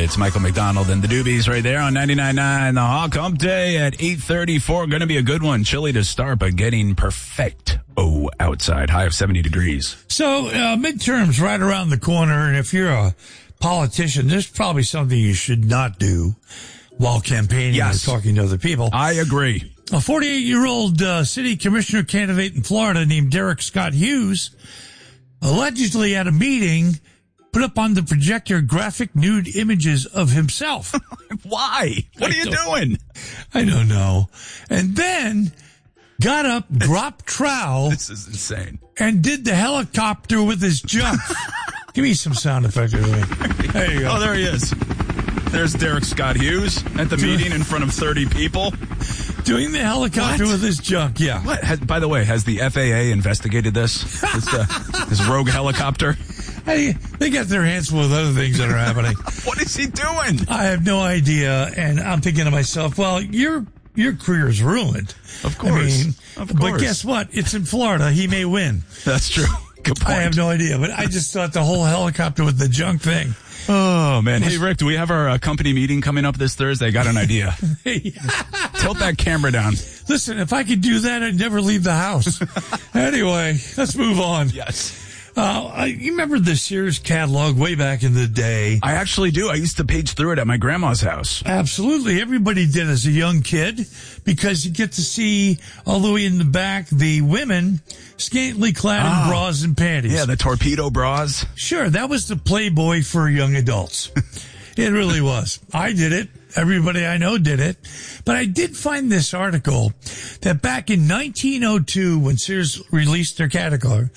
It's Michael McDonald and the Doobies right there on 99.9 The Hawk. Hump Day at 8:34. Going to be a good one. Chilly to start, but getting perfect. Oh, outside. High of 70 degrees. So, midterms right around the corner, and if you're a politician, there's probably something you should not do while campaigning or talking to other people. I agree. A 48-year-old city commissioner candidate in Florida named Derek Scott Hughes allegedly at a meeting put up on the projector graphic nude images of himself. Why? What are you doing? I don't know. And then got up, dropped trowel. This is insane. And did the helicopter with his jump. Give me some sound effect. There you go. Oh, there he is. There's Derek Scott Hughes at the meeting in front of 30 people. Doing the helicopter with his junk, yeah. What? By the way, has the FAA investigated this? This rogue helicopter? Hey, they got their hands full with other things that are happening. What is he doing? I have no idea, and I'm thinking to myself, well, your career's ruined. Of course. But guess what? It's in Florida. He may win. That's true. Good point. I have no idea, but I just thought the whole helicopter with the junk thing. Oh, man. Hey, Rick, do we have our company meeting coming up this Thursday? I got an idea. Tilt that camera down. Listen, if I could do that, I'd never leave the house. Anyway, let's move on. Yes. You remember the Sears catalog way back in the day? I actually do. I used to page through it at my grandma's house. Absolutely. Everybody did as a young kid because you get to see all the way in the back the women scantily clad in bras and panties. Yeah, the torpedo bras. Sure, that was the Playboy for young adults. It really was. I did it. Everybody I know did it. But I did find this article that back in 1902, when Sears released their catalog,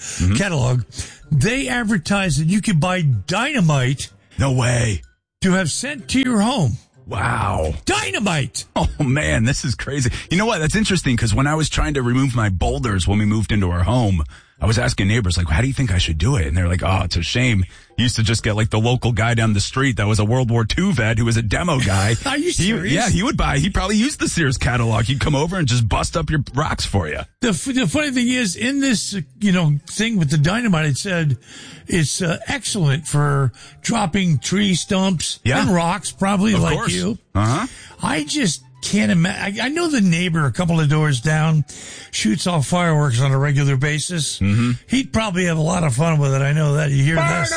they advertised that you could buy dynamite. No way. To have sent to your home. Wow. Dynamite. Oh, man, this is crazy. You know what? That's interesting because when I was trying to remove my boulders when we moved into our home, I was asking neighbors, like, how do you think I should do it? And they're like, oh, it's a shame. You used to just get like the local guy down the street that was a World War II vet who was a demo guy. Are you serious? He would buy. He probably used the Sears catalog. He'd come over and just bust up your rocks for you. The funny thing is, in this, thing with the dynamite, it said it's excellent for dropping tree stumps and rocks, probably of like course. you. Uh-huh. I just can't imagine. I know the neighbor a couple of doors down shoots off fireworks on a regular basis. Mm-hmm. He'd probably have a lot of fun with it. I know that. You hear this?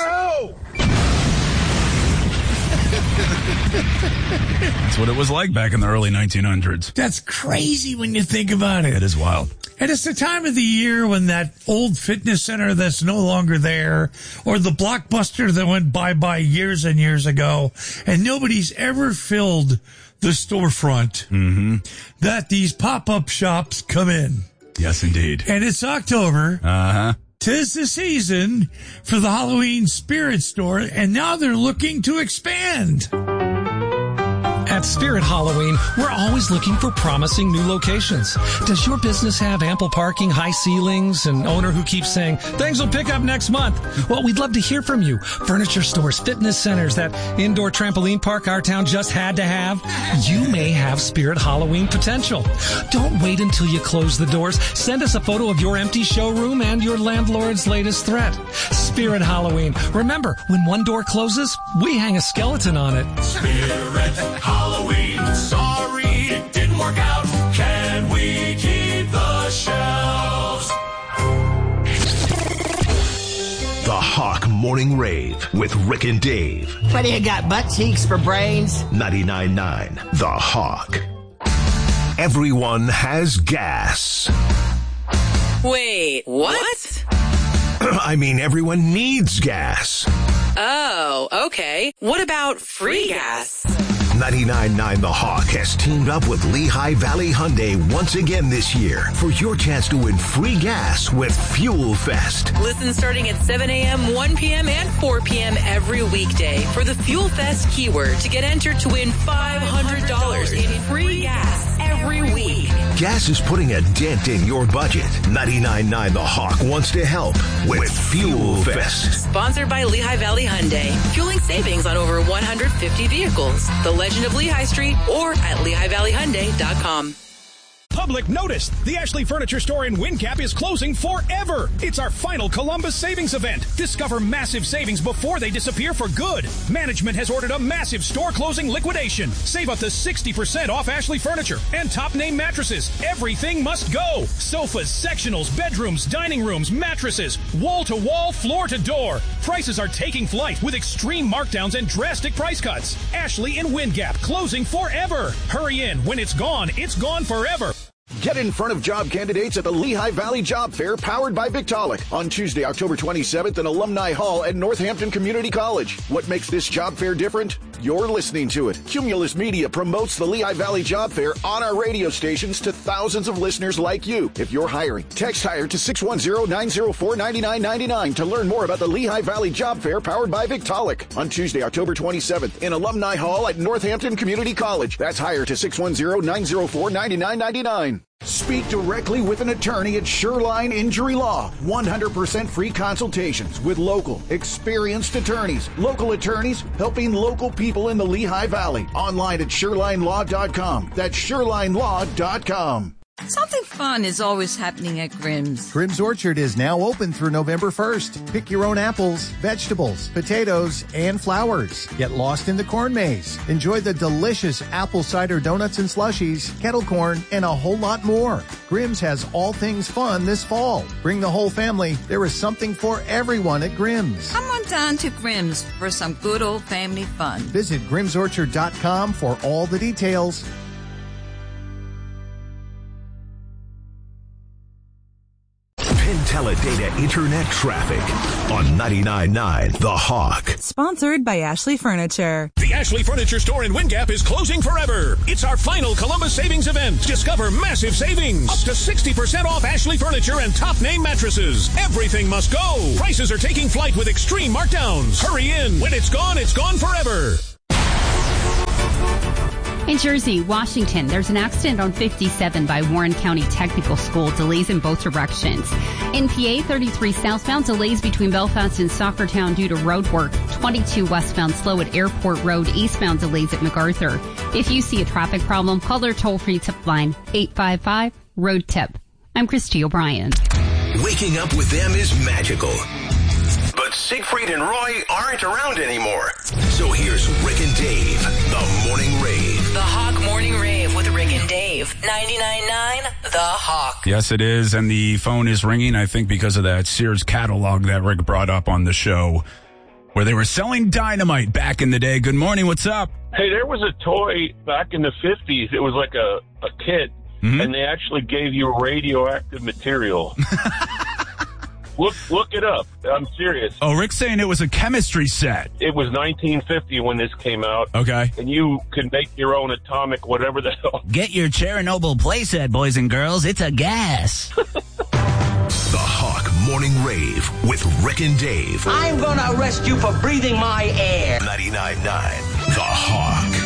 That's what it was like back in the early 1900s. That's crazy when you think about it. It is wild. And it's the time of the year when that old fitness center that's no longer there, or the Blockbuster that went bye-bye years and years ago, and nobody's ever filled the storefront, that these pop-up shops come in. Yes, indeed. And it's October. Uh-huh. 'Tis the season for the Halloween Spirit Store, and now they're looking to expand. At Spirit Halloween, we're always looking for promising new locations. Does your business have ample parking, high ceilings, an owner who keeps saying, things will pick up next month? Well, we'd love to hear from you. Furniture stores, fitness centers, that indoor trampoline park our town just had to have. You may have Spirit Halloween potential. Don't wait until you close the doors. Send us a photo of your empty showroom and your landlord's latest threat. Spirit Halloween. Remember, when one door closes, we hang a skeleton on it. Spirit Halloween. Sorry it didn't work out. Can we keep the shelves? The Hawk Morning Rave with Rick and Dave. What do you got, butt cheeks for brains? 99.9 The Hawk. Everyone has gas. Wait, what? I mean, everyone needs gas. Oh, okay. What about free gas? 99.9 The Hawk has teamed up with Lehigh Valley Hyundai once again this year for your chance to win free gas with Fuel Fest. Listen starting at 7 a.m., 1 p.m., and 4 p.m. every weekday for the Fuel Fest keyword to get entered to win $500 in free gas every week. Gas is putting a dent in your budget. 99.9 The Hawk wants to help with Fuel Fest. Sponsored by Lehigh Valley Hyundai. Fueling savings on over 150 vehicles. The Legend of Lehigh Street or at LehighValleyHyundai.com. Public notice. The Ashley Furniture Store in WinCap is closing forever. It's our final Columbus savings event. Discover massive savings before they disappear for good. Management has ordered a massive store closing liquidation. Save up to 60% off Ashley Furniture and top name mattresses. Everything must go. Sofas, sectionals, bedrooms, dining rooms, mattresses, wall to wall, floor to door. Prices are taking flight with extreme markdowns and drastic price cuts. Ashley in WinGap, closing forever. Hurry in. When it's gone forever. Get in front of job candidates at the Lehigh Valley Job Fair powered by Victaulic on Tuesday, October 27th in Alumni Hall at Northampton Community College. What makes this job fair different? You're listening to it. Cumulus Media promotes the Lehigh Valley Job Fair on our radio stations to thousands of listeners like you. If you're hiring, text HIRE to 610-904-9999 to learn more about the Lehigh Valley Job Fair powered by Victaulic on Tuesday, October 27th in Alumni Hall at Northampton Community College. That's HIRE to 610-904-9999. Speak directly with an attorney at Shoreline Injury Law. 100% free consultations with local, experienced attorneys. Local attorneys helping local people in the Lehigh Valley. Online at ShorelineLaw.com. That's ShorelineLaw.com. Something fun is always happening at Grimm's. Grimm's Orchard is now open through November 1st. Pick your own apples, vegetables, potatoes, and flowers. Get lost in the corn maze. Enjoy the delicious apple cider donuts and slushies, kettle corn, and a whole lot more. Grimm's has all things fun this fall. Bring the whole family. There is something for everyone at Grimm's. Come on down to Grimm's for some good old family fun. Visit GrimmsOrchard.com for all the details. Teledata Internet Traffic on 99.9 The Hawk. Sponsored by Ashley Furniture. The Ashley Furniture Store in WinGap is closing forever. It's our final Columbus savings event. Discover massive savings. Up to 60% off Ashley Furniture and top name mattresses. Everything must go. Prices are taking flight with extreme markdowns. Hurry in. When it's gone forever. In Jersey, Washington, there's an accident on 57 by Warren County Technical School. Delays in both directions. In PA, 33 southbound, delays between Belfast and Soccertown due to road work. 22 westbound, slow at Airport Road. Eastbound, delays at MacArthur. If you see a traffic problem, call their toll-free tip line, 855-ROAD-TIP. I'm Christy O'Brien. Waking up with them is magical. But Siegfried and Roy aren't around anymore. So here's Rick and Dave, the Morning Rave. The Hawk Morning Rave with Rick and Dave. 99.9 The Hawk. Yes, it is, and the phone is ringing, I think, because of that Sears catalog that Rick brought up on the show, where they were selling dynamite back in the day. Good morning, what's up? Hey, there was a toy back in the 50s. It was like a kit, and they actually gave you radioactive material. Look it up. I'm serious. Oh, Rick's saying it was a chemistry set. It was 1950 when this came out. Okay. And you could make your own atomic whatever the hell. Get your Chernobyl playset, boys and girls. It's a gas. The Hawk Morning Rave with Rick and Dave. I'm gonna arrest you for breathing my air. 99.9 The Hawk.